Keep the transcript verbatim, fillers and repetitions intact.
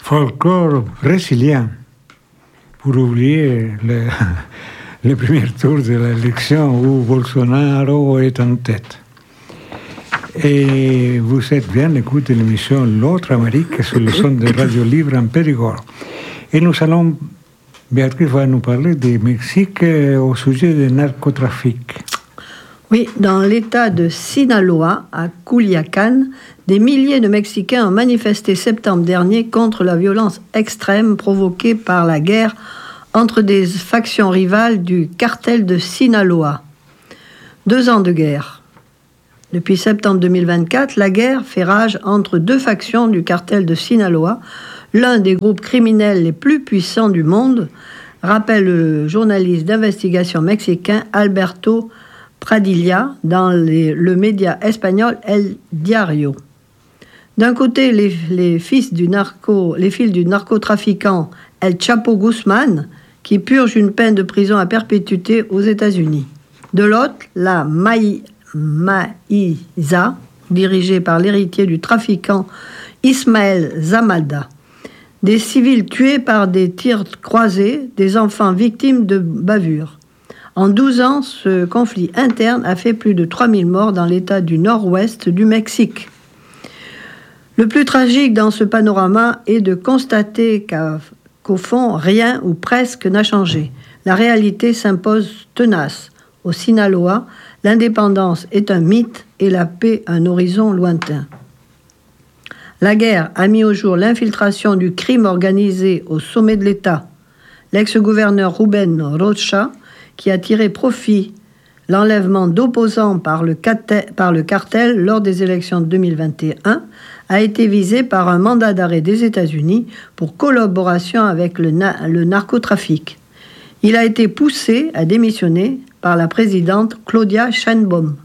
folklore brésilien, pour oublier le, le premier tour de l'élection où Bolsonaro est en tête. Et vous êtes bien écouté l'émission L'autre Amérique sur le son de Radio Libre en Périgord. Et nous allons, Béatrice va nous parler du Mexique au sujet du narcotrafic. Oui, dans l'état de Sinaloa, à Culiacán, des milliers de Mexicains ont manifesté septembre dernier contre la violence extrême provoquée par la guerre entre des factions rivales du cartel de Sinaloa. Deux ans de guerre. Depuis septembre deux mille vingt-quatre, la guerre fait rage entre deux factions du cartel de Sinaloa, l'un des groupes criminels les plus puissants du monde, rappelle le journaliste d'investigation mexicain Alberto Pradilla dans les, le média espagnol El Diario. D'un côté, les, les, fils du narco, les fils du narcotrafiquant El Chapo Guzman, qui purge une peine de prison à perpétuité aux États-Unis. De l'autre, la Maï, Maïza, dirigée par l'héritier du trafiquant Ismaël Zamalda. Des civils tués par des tirs croisés, des enfants victimes de bavures. En douze ans, ce conflit interne a fait plus de trois mille morts dans l'état du nord-ouest du Mexique. Le plus tragique dans ce panorama est de constater qu'à, qu'au fond, rien ou presque n'a changé. La réalité s'impose tenace. Au Sinaloa, l'indépendance est un mythe et la paix un horizon lointain. La guerre a mis au jour l'infiltration du crime organisé au sommet de l'État. L'ex-gouverneur Rubén Rocha, qui a tiré profit l'enlèvement d'opposants par le, cartel, par le cartel lors des élections de deux mille vingt et un, a été visé par un mandat d'arrêt des États-Unis pour collaboration avec le, na- le narcotrafic. Il a été poussé à démissionner par la présidente Claudia Sheinbaum.